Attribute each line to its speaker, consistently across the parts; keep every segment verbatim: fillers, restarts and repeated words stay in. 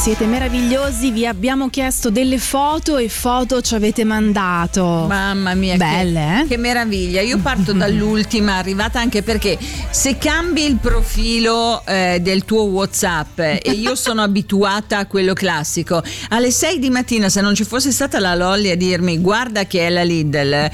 Speaker 1: Siete meravigliosi, vi abbiamo chiesto delle foto e foto ci avete mandato.
Speaker 2: Mamma mia,
Speaker 1: belle,
Speaker 2: che,
Speaker 1: eh?
Speaker 2: che meraviglia. Io parto dall'ultima, arrivata anche perché se cambi il profilo eh, del tuo WhatsApp e io sono abituata a quello classico, alle sei di mattina, se non ci fosse stata la Lolli a dirmi guarda che è la Lidl,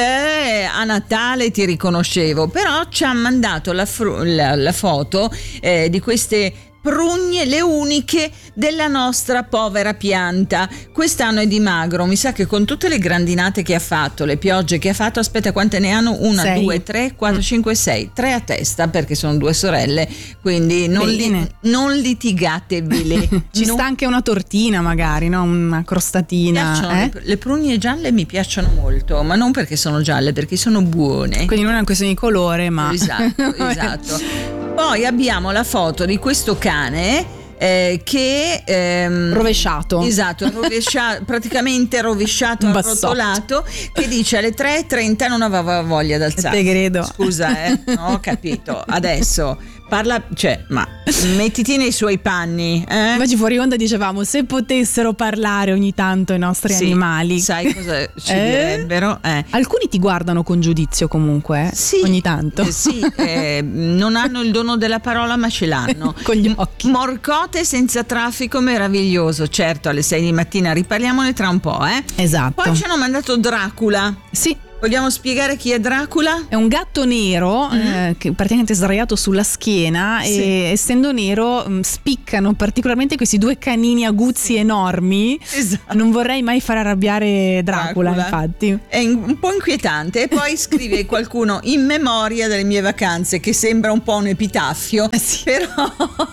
Speaker 2: se a Natale ti riconoscevo, però ci ha mandato la, fru- la, la foto eh, di queste prugne, le uniche della nostra povera pianta. Quest'anno è di magro, mi sa che con tutte le grandinate che ha fatto, le piogge che ha fatto, aspetta quante ne hanno? Una, sei. due, tre, quattro, cinque, sei, tre a testa perché sono due sorelle, quindi non, li, non litigatevele.
Speaker 1: Ci
Speaker 2: non...
Speaker 1: sta anche una tortina magari, no? Una crostatina.
Speaker 2: Eh? Le, le prugne gialle mi piacciono molto, ma non perché sono gialle, perché sono buone.
Speaker 1: Quindi non è una questione di colore, ma...
Speaker 2: Esatto, esatto. Poi abbiamo la foto di questo cane eh, che ehm,
Speaker 1: rovesciato,
Speaker 2: esatto, rovesciato, praticamente rovesciato, arrotolato, che dice alle tre e trenta non aveva voglia d'alzare.
Speaker 1: Te credo.
Speaker 2: Scusa, eh, no, ho capito. Adesso parla, cioè, ma mettiti nei suoi panni, eh?
Speaker 1: Oggi fuori onda dicevamo se potessero parlare ogni tanto i nostri
Speaker 2: sì,
Speaker 1: animali,
Speaker 2: sai cosa ci
Speaker 1: eh?
Speaker 2: direbbero? Eh.
Speaker 1: Alcuni ti guardano con giudizio comunque, eh?
Speaker 2: Sì,
Speaker 1: ogni tanto.
Speaker 2: Eh, sì, eh, non hanno il dono della parola ma ce l'hanno.
Speaker 1: Con gli occhi.
Speaker 2: Morcote senza traffico, meraviglioso. Certo, alle sei di mattina, riparliamone tra un po', eh?
Speaker 1: Esatto.
Speaker 2: Poi ci hanno mandato Dracula.
Speaker 1: Sì.
Speaker 2: Vogliamo spiegare chi è Dracula?
Speaker 1: È un gatto nero
Speaker 2: Mm.
Speaker 1: eh, che praticamente è sdraiato sulla schiena,
Speaker 2: Sì.
Speaker 1: e essendo nero mh, spiccano particolarmente questi due canini aguzzi enormi.
Speaker 2: Esatto.
Speaker 1: Non vorrei mai far arrabbiare Dracula,
Speaker 2: Dracula.
Speaker 1: infatti.
Speaker 2: È in- un po' inquietante. E poi scrive qualcuno in memoria delle mie vacanze, che sembra un po' un epitaffio,
Speaker 1: Eh sì.
Speaker 2: però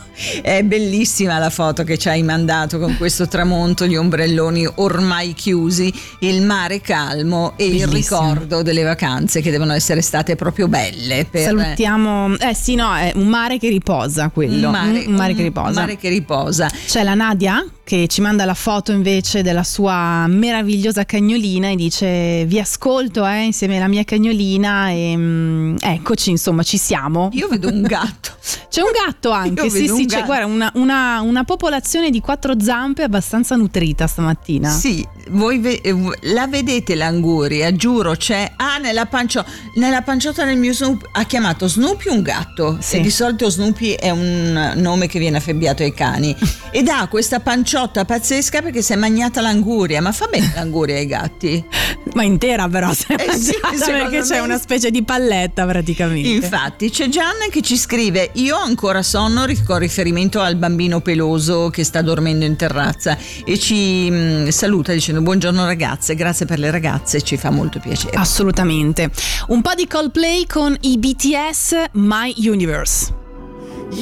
Speaker 2: è bellissima la foto che ci hai mandato con questo tramonto, gli ombrelloni ormai chiusi, il mare calmo e
Speaker 1: Bellissimo.
Speaker 2: il ricordo delle vacanze che devono essere state proprio belle per...
Speaker 1: Salutiamo, eh sì, no, è un mare che riposa quello.
Speaker 2: Un mare,
Speaker 1: un mare
Speaker 2: un
Speaker 1: che riposa.
Speaker 2: mare che riposa.
Speaker 1: C'è la Nadia che ci manda la foto invece della sua meravigliosa cagnolina e dice vi ascolto eh, insieme alla mia cagnolina e mm, eccoci, insomma ci siamo.
Speaker 2: Io vedo un gatto.
Speaker 1: C'è un gatto anche,
Speaker 2: Io
Speaker 1: sì
Speaker 2: vedo
Speaker 1: sì,
Speaker 2: un
Speaker 1: c'è
Speaker 2: gatto.
Speaker 1: guarda, una, una, una popolazione di quattro zampe abbastanza nutrita stamattina.
Speaker 2: Sì, voi ve- eh, la vedete l'anguria, giuro, c'è ah nella pancio- nella panciotta del mio Snoopy ha chiamato Snoopy un gatto,
Speaker 1: Sì.
Speaker 2: e di solito Snoopy è un nome che viene affebbiato ai cani ed ha questa panciotta pazzesca perché si è mangiata l'anguria, ma fa bene l'anguria ai gatti?
Speaker 1: Ma intera però si è
Speaker 2: Eh sì,
Speaker 1: mangiata,
Speaker 2: secondo
Speaker 1: perché c'è
Speaker 2: me-
Speaker 1: una specie di palletta praticamente.
Speaker 2: Infatti c'è Gianna che ci scrive io ho ancora sonno, con riferimento al bambino peloso che sta dormendo in terrazza, e ci mh, saluta dicendo buongiorno ragazze, grazie per le ragazze, ci fa molto piacere.
Speaker 1: Assolutamente. Un po' di Coldplay con i B T S My Universe.